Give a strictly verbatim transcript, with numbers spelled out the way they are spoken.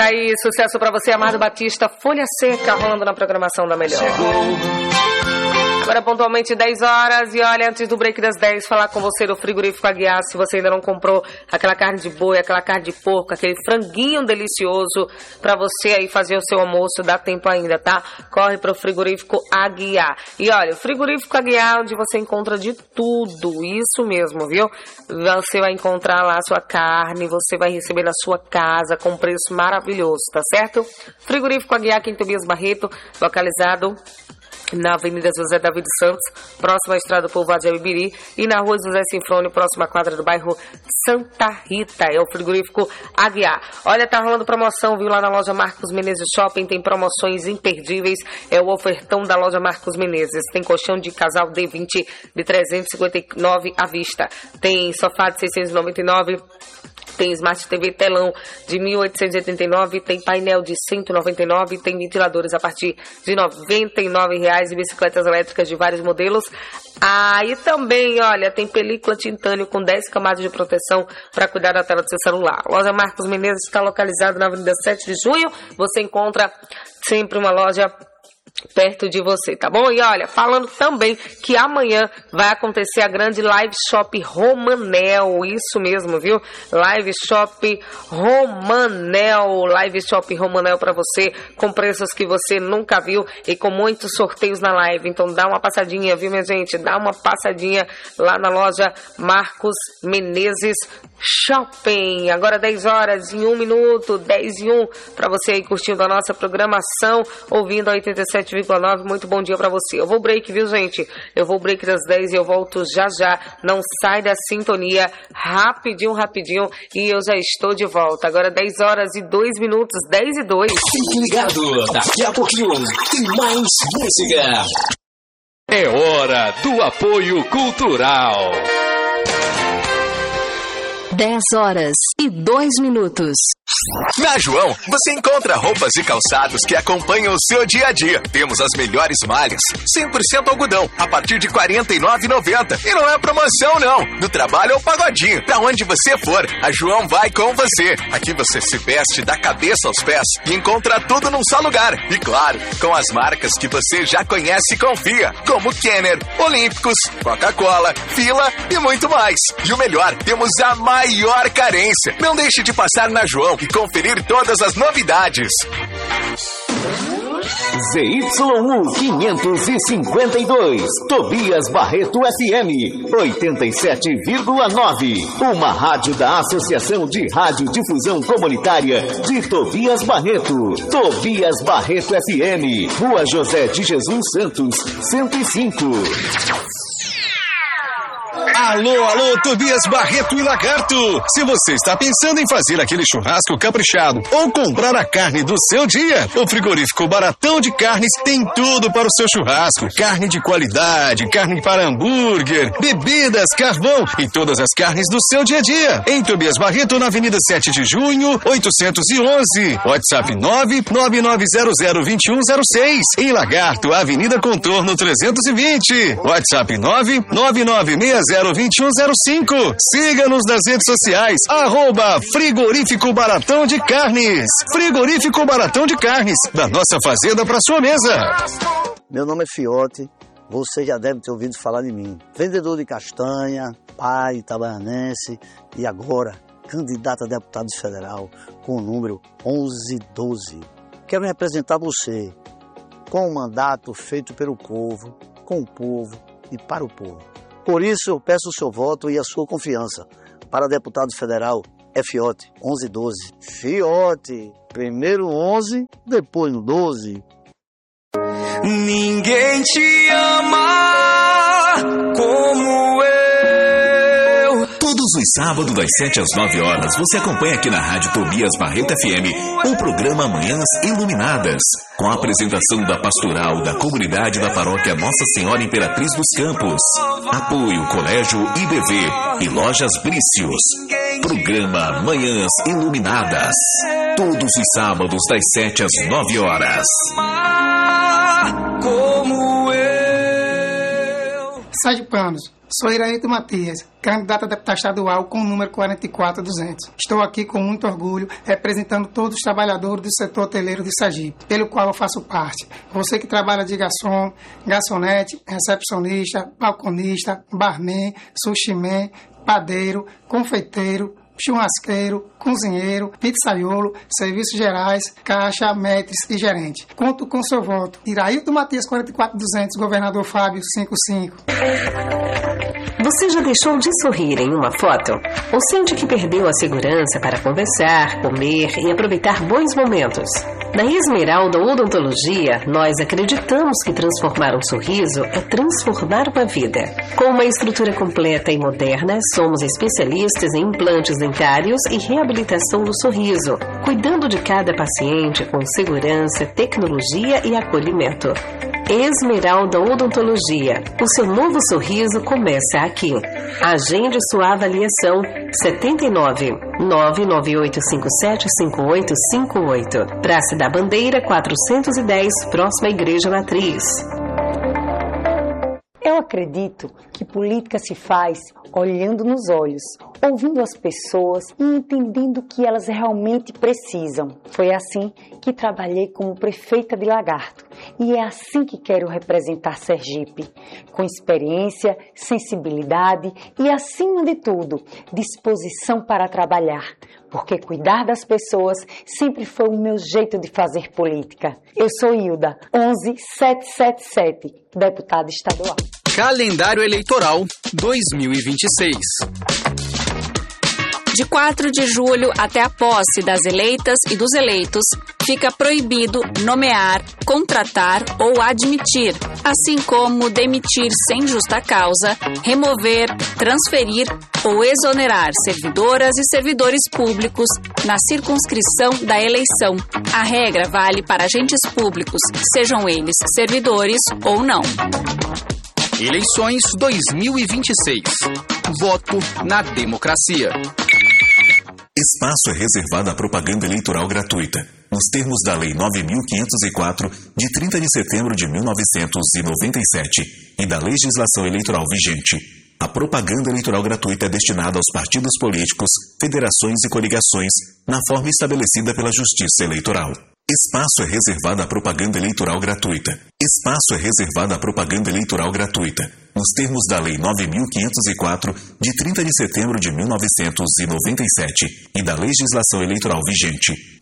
aí, sucesso pra você, Amado Batista, Folha Seca, rolando na programação da Melhor. Chegou. Agora pontualmente dez horas e olha, antes do break das dez, falar com você do Frigorífico Aguiar. Se você ainda não comprou aquela carne de boi, aquela carne de porco, aquele franguinho delicioso pra você aí fazer o seu almoço, dá tempo ainda, tá? Corre pro Frigorífico Aguiar. E olha, o Frigorífico Aguiar, onde você encontra de tudo, isso mesmo, viu? Você vai encontrar lá a sua carne, você vai receber na sua casa com preço maravilhoso, tá certo? Frigorífico Aguiar, aqui em Tobias Barreto, localizado na Avenida José David Santos, próxima à Estrada do Povoado de Abibiri, e na Rua José Sinfrônio, próxima à quadra do bairro Santa Rita. É o Frigorífico Aguiar. Olha, tá rolando promoção, viu, lá na loja Marcos Menezes Shopping, tem promoções imperdíveis, é o ofertão da loja Marcos Menezes. Tem colchão de casal D vinte de trezentos e cinquenta e nove à vista, tem sofá de seiscentos e noventa e nove, tem Smart T V telão de mil oitocentos e oitenta e nove, tem painel de cento e noventa e nove, tem ventiladores a partir de noventa e nove reais e bicicletas elétricas de vários modelos. Aí ah, também, olha, tem película titânio com dez camadas de proteção para cuidar da tela do seu celular. A loja Marcos Menezes está localizada na Avenida sete de junho. Você encontra sempre uma loja perto de você, tá bom? E olha, falando também que amanhã vai acontecer a grande Live Shop Romanel, isso mesmo, viu? Live Shop Romanel, Live Shop Romanel pra você, com preços que você nunca viu e com muitos sorteios na live. Então dá uma passadinha, viu, minha gente? Dá uma passadinha lá na loja Marcos Menezes Shopping. Agora dez horas e um minuto, dez e um, pra você aí curtindo a nossa programação, ouvindo a oitenta e sete vírgula nove. Muito bom dia pra você. Eu vou break, viu, gente? Eu vou break das dez e eu volto já já. Não sai da sintonia. Rapidinho, rapidinho. E eu já estou de volta. Agora dez horas e dois minutos. dez e dois. Fique ligado. Daqui a pouquinho tem mais música. É hora do apoio cultural. dez horas e dois minutos. Na João, você encontra roupas e calçados que acompanham o seu dia a dia. Temos as melhores malhas, cem por cento algodão, a partir de quarenta e nove reais e noventa centavos. E não é promoção, não. Do trabalho ao pagodinho. Pra onde você for, a João vai com você. Aqui você se veste da cabeça aos pés e encontra tudo num só lugar. E claro, com as marcas que você já conhece e confia, como Kenner, Olímpicos, Coca-Cola, Fila e muito mais. E o melhor, temos a maior carência. Não deixe de passar na João e conferir todas as novidades. Z Y U quinhentos e cinquenta e dois, Tobias Barreto F M, oitenta e sete vírgula nove. Uma rádio da Associação de Radiodifusão Comunitária de Tobias Barreto. Tobias Barreto F M, Rua José de Jesus Santos, cento e cinco. Alô, alô, Tobias Barreto e Lagarto. Se você está pensando em fazer aquele churrasco caprichado ou comprar a carne do seu dia, o Frigorífico Baratão de Carnes tem tudo para o seu churrasco. Carne de qualidade, carne para hambúrguer, bebidas, carvão e todas as carnes do seu dia a dia. Em Tobias Barreto, na Avenida sete de junho, oitocentos e onze. WhatsApp nove nove nove zero zero dois um zero seis. Em Lagarto, Avenida Contorno trezentos e vinte. WhatsApp nove nove nove seis zero dois um zero cinco. Siga-nos nas redes sociais, arroba Frigorífico Baratão de Carnes. Frigorífico Baratão de Carnes, da nossa fazenda para sua mesa. Meu nome é Fiote, você já deve ter ouvido falar de mim. Vendedor de castanha, pai itabaianense e agora candidato a deputado federal com o número onze doze. Quero representar você com um mandato feito pelo povo, com o povo e para o povo. Por isso eu peço o seu voto e a sua confiança. Para deputado federal é Fiote, onze doze. Fiote, primeiro onze, depois no doze. Ninguém te ama como eu. Todos os sábados das sete às nove horas você acompanha aqui na Rádio Tobias Barreto F M o programa Manhãs Iluminadas, com a apresentação da pastoral da comunidade da paróquia Nossa Senhora Imperatriz dos Campos. Apoio Colégio I B V e Lojas Brícios. Programa Manhãs Iluminadas. Todos os sábados das sete às nove horas. Como eu. Sergipanos, sou Iraíto Matias, candidato a deputado estadual com o número quarenta e quatro duzentos. Estou aqui com muito orgulho, representando todos os trabalhadores do setor hoteleiro de Sergipe, pelo qual eu faço parte. Você que trabalha de garçom, garçonete, recepcionista, balconista, barman, sushiman, padeiro, confeiteiro, churrasqueiro, cozinheiro, pizzaiolo, serviços gerais, caixa, maîtres e gerente. Conto com seu voto. Iraíto Matias quarenta e quatro duzentos, governador Fábio cinquenta e cinco. Você já deixou de sorrir em uma foto? Ou sente que perdeu a segurança para conversar, comer e aproveitar bons momentos? Na Esmeralda Odontologia, nós acreditamos que transformar um sorriso é transformar uma vida. Com uma estrutura completa e moderna, somos especialistas em implantes dentários e reabilitação do sorriso, cuidando de cada paciente com segurança, tecnologia e acolhimento. Esmeralda Odontologia. O seu novo sorriso começa aqui. Agende sua avaliação setenta e nove, nove nove oito cinco sete cinco oito cinco oito. Praça da Bandeira quatrocentos e dez, próxima à Igreja Matriz. Eu acredito que política se faz olhando nos olhos, ouvindo as pessoas e entendendo o que elas realmente precisam. Foi assim que trabalhei como prefeita de Lagarto e é assim que quero representar Sergipe, com experiência, sensibilidade e, acima de tudo, disposição para trabalhar, porque cuidar das pessoas sempre foi o meu jeito de fazer política. Eu sou Hilda, onze setecentos e setenta e sete, deputada estadual. Calendário Eleitoral dois mil e vinte e seis. De quatro de julho até a posse das eleitas e dos eleitos, fica proibido nomear, contratar ou admitir, assim como demitir sem justa causa, remover, transferir ou exonerar servidoras e servidores públicos na circunscrição da eleição. A regra vale para agentes públicos, sejam eles servidores ou não. Eleições dois mil e vinte e seis. Voto na democracia. Espaço é reservado à propaganda eleitoral gratuita, nos termos da Lei nove mil quinhentos e quatro, de trinta de setembro de mil novecentos e noventa e sete, e da legislação eleitoral vigente. A propaganda eleitoral gratuita é destinada aos partidos políticos, federações e coligações, na forma estabelecida pela Justiça Eleitoral. Espaço é reservado à propaganda eleitoral gratuita. Espaço é reservado à propaganda eleitoral gratuita, nos termos da Lei nove mil quinhentos e quatro, de trinta de setembro de mil novecentos e noventa e sete, e da legislação eleitoral vigente.